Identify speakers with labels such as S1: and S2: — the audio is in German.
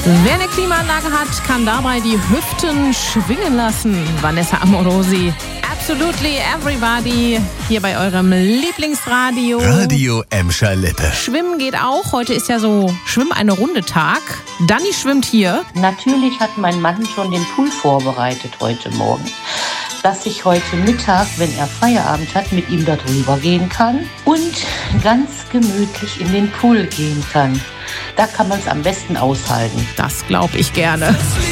S1: Wer eine Klimaanlage hat, kann dabei die Hüften schwingen lassen. Vanessa Amorosi, Absolutely Everybody, hier bei eurem Lieblingsradio.
S2: Radio Emscher Lippe.
S1: Schwimmen geht auch. Heute ist ja so Schwimm eine Runde Tag. Dani schwimmt hier.
S3: Natürlich hat mein Mann schon den Pool vorbereitet heute Morgen, dass ich heute Mittag, wenn er Feierabend hat, mit ihm da drüber gehen kann und ganz gemütlich in den Pool gehen kann. Da kann man es am besten aushalten.
S1: Das glaube ich gerne.